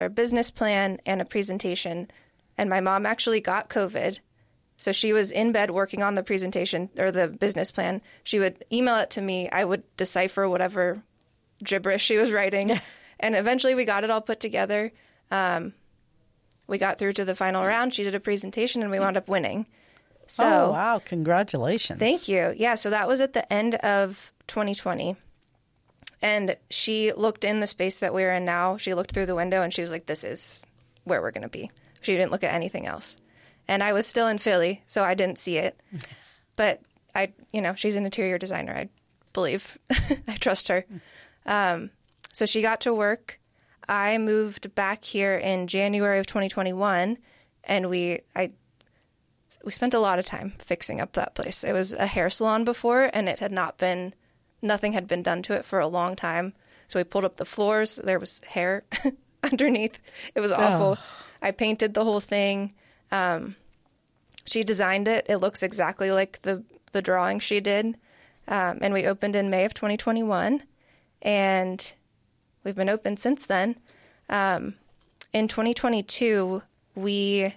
a business plan and a presentation. And my mom actually got COVID. So she was in bed working on the presentation or the business plan. She would email it to me. I would decipher whatever gibberish she was writing. And eventually we got it all put together. We got through to the final round. She did a presentation and we wound up winning. So, oh, wow. Congratulations. Thank you. Yeah. So that was at the end of 2020. And she looked in the space that we're in now. She looked through the window and she was like, this is where we're going to be. She didn't look at anything else. And I was still in Philly, so I didn't see it. But she's an interior designer, I believe. I trust her. So she got to work. I moved back here in January of 2021, and we spent a lot of time fixing up that place. It was a hair salon before, and nothing had been done to it for a long time. So we pulled up the floors. There was hair underneath. It was awful. Oh. I painted the whole thing. She designed it. It looks exactly like the drawing she did. And we opened in May of 2021. And we've been open since then. In 2022, I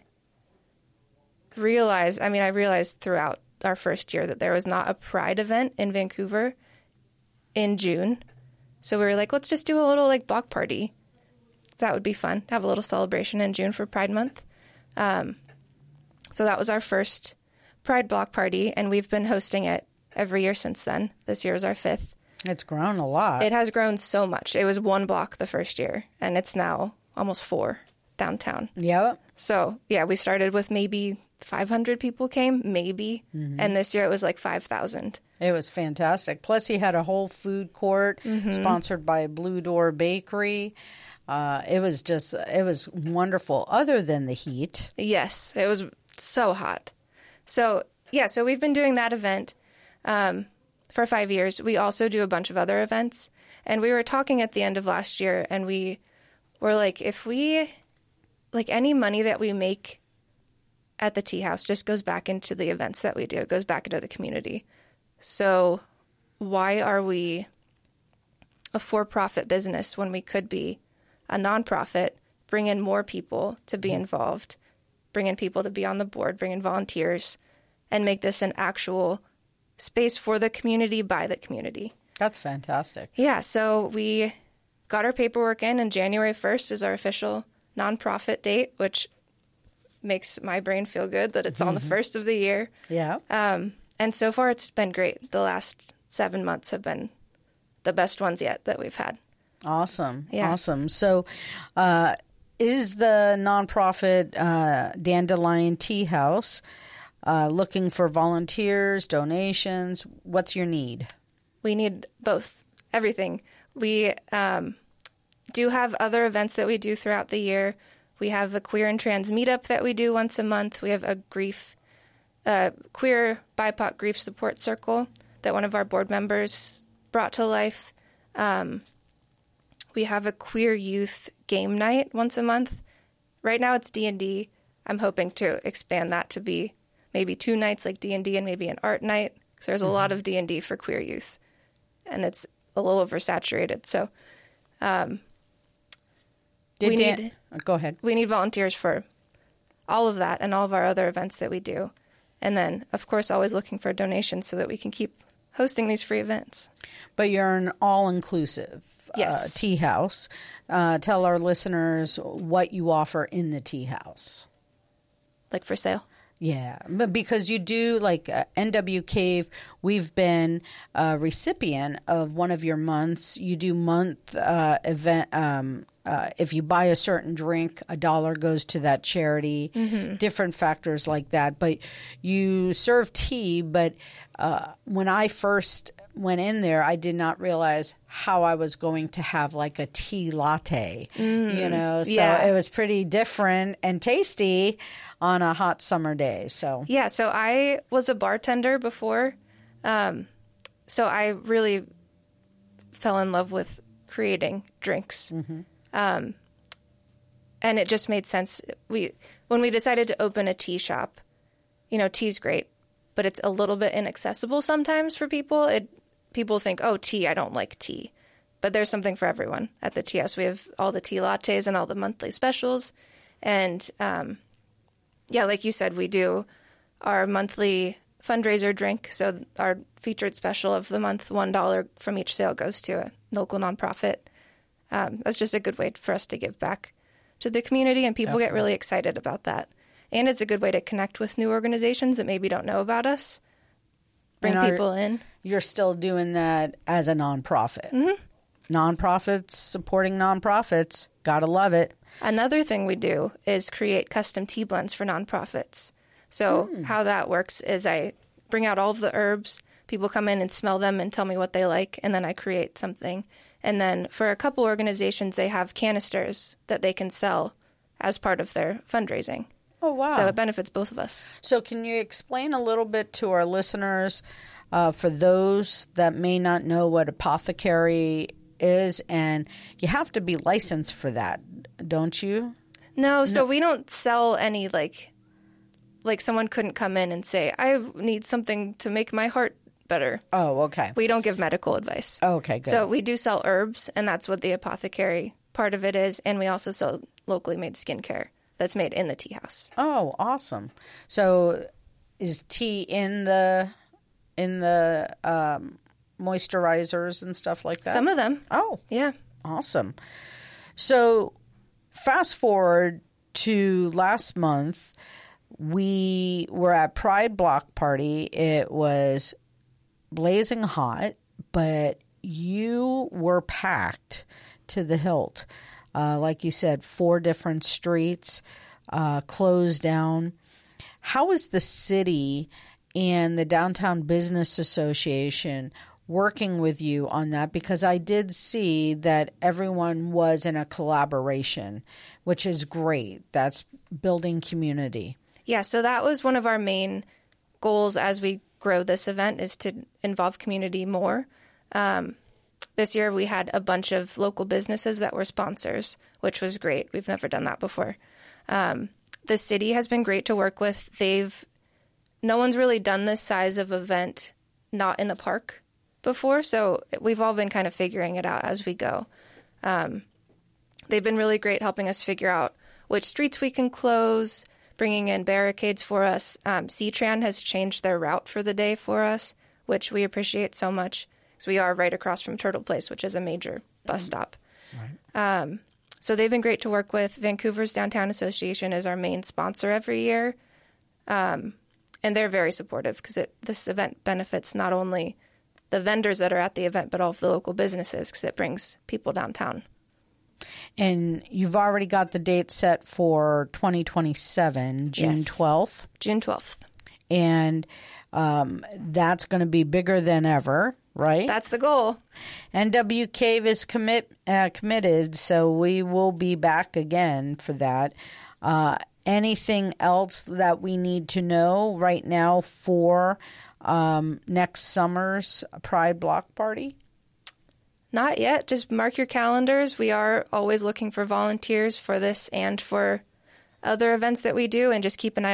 realized throughout our first year that there was not a Pride event in Vancouver in June. So we were like, let's just do a little block party. That would be fun. Have a little celebration in June for Pride Month. So that was our first Pride block party, and we've been hosting it every year since then. This year is our 5th. It's grown a lot. It has grown so much. It was 1 block the first year, and it's now almost 4 downtown. Yeah. So, yeah, we started with maybe 500 people came, maybe. Mm-hmm. And this year it was like 5,000. It was fantastic. Plus, he had a whole food court sponsored by Blue Door Bakery. It was wonderful, other than the heat. Yes, it was so hot. So we've been doing that event for 5 years. We also do a bunch of other events. And we were talking at the end of last year, and we were like, if we, any money that we make at the Tea House just goes back into the events that we do. It goes back into the community. So why are we a for-profit business when we could be a nonprofit, bring in more people to be involved, bring in people to be on the board, bring in volunteers, and make this an actual space for the community by the community? That's fantastic. Yeah, so we got our paperwork in, and January 1st is our official nonprofit date, which makes my brain feel good that it's on the 1st of the year. Yeah. And so far it's been great. The last 7 months have been the best ones yet that we've had. Awesome. Yeah. Awesome. So is the nonprofit Dandelion Tea House looking for volunteers, donations? What's your need? We need both, everything. We do have other events that we do throughout the year. We have a queer and trans meetup that we do once a month. We have a queer BIPOC grief support circle that one of our board members brought to life. We have a queer youth game night once a month. Right now it's D&D. I'm hoping to expand that to be maybe 2 nights like D&D and maybe an art night. So there's a lot of D&D for queer youth, and it's a little oversaturated. So go ahead. We need volunteers for all of that and all of our other events that we do. And then, of course, always looking for donations so that we can keep hosting these free events. But you're an all-inclusive tea house. Tell our listeners what you offer in the tea house. Like for sale? Yeah, but because you do, like NW Cave, we've been a recipient of one of your months. You do month event. If you buy a certain drink, $1 goes to that charity, different factors like that. But you serve tea, but when I first went in there, I did not realize how I was going to have like a tea latte, So it was pretty different and tasty on a hot summer day. So I was a bartender before. So I really fell in love with creating drinks. And it just made sense. When we decided to open a tea shop, tea's great, but it's a little bit inaccessible sometimes for people. People think, oh, tea, I don't like tea. But there's something for everyone at the tea house. We have all the tea lattes and all the monthly specials. And like you said, we do our monthly fundraiser drink. So our featured special of the month, $1 from each sale goes to a local nonprofit. That's just a good way for us to give back to the community, and people get really excited about that. And it's a good way to connect with new organizations that maybe don't know about us, bring people in. You're still doing that as a nonprofit. Mm-hmm. Nonprofits supporting nonprofits. Gotta love it. Another thing we do is create custom tea blends for nonprofits. So how that works is I bring out all of the herbs. People come in and smell them and tell me what they like, and then I create something. And then for a couple organizations, they have canisters that they can sell as part of their fundraising. Oh, wow. So it benefits both of us. So can you explain a little bit to our listeners, for those that may not know what apothecary is, and you have to be licensed for that, don't you? No, so we don't sell any like someone couldn't come in and say, I need something to make my heart better. Oh, okay. We don't give medical advice. Okay, good. So we do sell herbs, and that's what the apothecary part of it is. And we also sell locally made skincare that's made in the tea house. Oh, awesome. So is tea in the moisturizers and stuff like that? Some of them. Oh, yeah. Awesome. So fast forward to last month, we were at Pride Block Party. It was blazing hot, but you were packed to the hilt. Like you said, 4 different streets closed down. How is the city and the Downtown Business Association working with you on that? Because I did see that everyone was in a collaboration, which is great. That's building community. Yeah, so that was one of our main goals as we grow this event, is to involve community more. This year we had a bunch of local businesses that were sponsors, which was great. We've never done that before. The city has been great to work with. No one's really done this size of event not in the park before, so we've all been kind of figuring it out as we go. They've been really great helping us figure out which streets we can close, bringing in barricades for us. C-Tran has changed their route for the day for us, which we appreciate so much, because we are right across from Turtle Place, which is a major bus stop. Right. So they've been great to work with. Vancouver's Downtown Association is our main sponsor every year, and they're very supportive, because this event benefits not only the vendors that are at the event, but all of the local businesses, because it brings people downtown. And you've already got the date set for 2027, June 12th. June 12th. And that's going to be bigger than ever, right? That's the goal. NW Cave is committed, so we will be back again for that. Anything else that we need to know right now for next summer's Pride Block Party? Not yet. Just mark your calendars. We are always looking for volunteers for this and for other events that we do, and just keep an eye